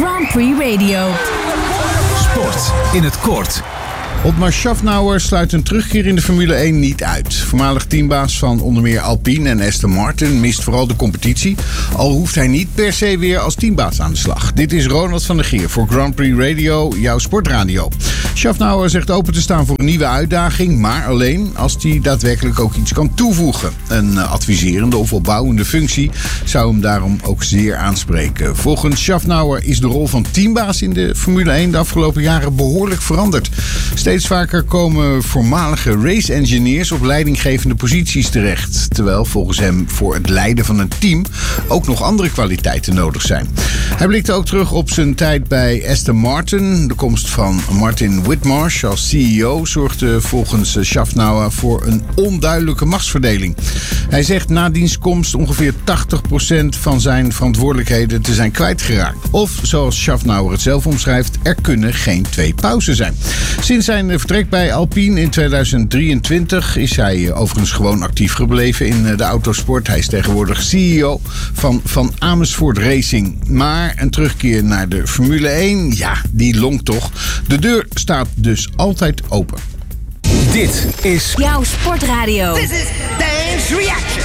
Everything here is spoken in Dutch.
Grand Prix Radio. Sport in het kort. Otmar Szafnauer sluit een terugkeer in de Formule 1 niet uit. Voormalig teambaas van onder meer Alpine en Aston Martin mist vooral de competitie. Al hoeft hij niet per se weer als teambaas aan de slag. Dit is Ronald van der Geer voor Grand Prix Radio, jouw sportradio. Szafnauer zegt open te staan voor een nieuwe uitdaging, maar alleen als hij daadwerkelijk ook iets kan toevoegen. Een adviserende of opbouwende functie zou hem daarom ook zeer aanspreken. Volgens Szafnauer is de rol van teambaas in de Formule 1 de afgelopen jaren behoorlijk veranderd. Steeds vaker komen voormalige race-engineers op leidinggevende posities terecht. Terwijl volgens hem voor het leiden van een team ook nog andere kwaliteiten nodig zijn. Hij blikte ook terug op zijn tijd bij Aston Martin. De komst van Martin Whitmarsh als CEO zorgde volgens Szafnauer voor een onduidelijke machtsverdeling. Hij zegt na diens komst ongeveer 80% van zijn verantwoordelijkheden te zijn kwijtgeraakt. Of zoals Szafnauer het zelf omschrijft, er kunnen geen twee pauzen zijn. Sinds zijn vertrek bij Alpine in 2023 is hij overigens gewoon actief gebleven in de autosport. Hij is tegenwoordig CEO van Amersfoort Racing. Maar een terugkeer naar de Formule 1, ja, die longt toch. De deur staat dus altijd open. Dit is Jouw sportradio. This is Dave's Reaction.